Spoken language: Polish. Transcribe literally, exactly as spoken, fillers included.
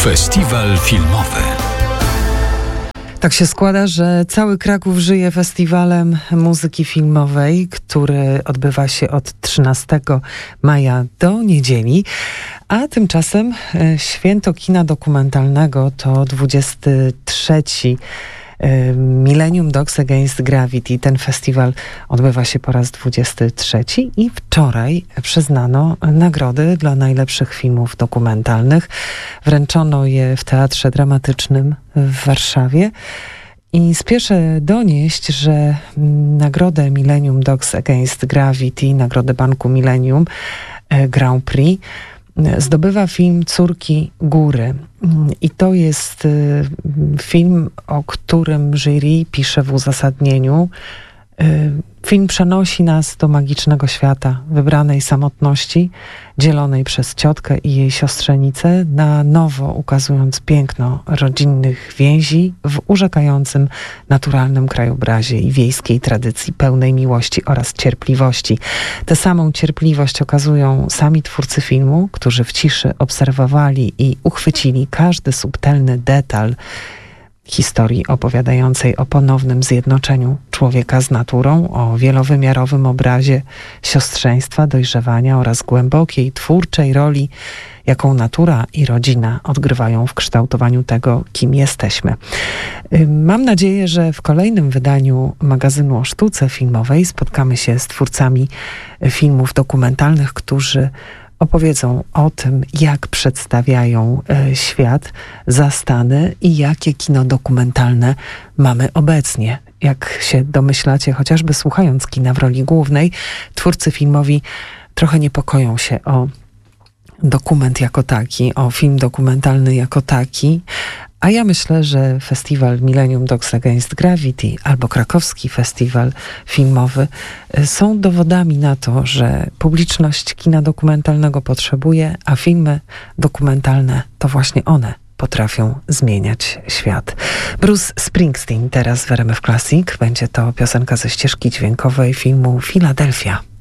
Festiwal filmowy. Tak się składa, że cały Kraków żyje festiwalem muzyki filmowej, który odbywa się od trzynastego maja do niedzieli, a tymczasem Święto Kina Dokumentalnego to dwudziesty trzeci Millennium Dogs Against Gravity. Ten festiwal odbywa się po raz dwudziesty trzeci i wczoraj przyznano nagrody dla najlepszych filmów dokumentalnych. Wręczono je w Teatrze Dramatycznym w Warszawie. I spieszę donieść, że nagrodę Millennium Dogs Against Gravity, nagrodę Banku Millennium Grand Prix zdobywa film Córki Góry. I to jest film, o którym jury pisze w uzasadnieniu. Film przenosi nas do magicznego świata wybranej samotności, dzielonej przez ciotkę i jej siostrzenicę, na nowo ukazując piękno rodzinnych więzi w urzekającym naturalnym krajobrazie i wiejskiej tradycji pełnej miłości oraz cierpliwości. Tę samą cierpliwość okazują sami twórcy filmu, którzy w ciszy obserwowali i uchwycili każdy subtelny detal historii opowiadającej o ponownym zjednoczeniu człowieka z naturą, o wielowymiarowym obrazie siostrzeństwa, dojrzewania oraz głębokiej, twórczej roli, jaką natura i rodzina odgrywają w kształtowaniu tego, kim jesteśmy. Mam nadzieję, że w kolejnym wydaniu magazynu o sztuce filmowej spotkamy się z twórcami filmów dokumentalnych, którzy opowiedzą o tym, jak przedstawiają e, świat, zastany i jakie kino dokumentalne mamy obecnie. Jak się domyślacie, chociażby słuchając kina w roli głównej, twórcy filmowi trochę niepokoją się o dokument jako taki, o film dokumentalny jako taki, a ja myślę, że festiwal Millennium Dogs Against Gravity albo krakowski festiwal filmowy są dowodami na to, że publiczność kina dokumentalnego potrzebuje, a filmy dokumentalne to właśnie one potrafią zmieniać świat. Bruce Springsteen teraz w R M F Classic. Będzie to piosenka ze ścieżki dźwiękowej filmu Filadelfia.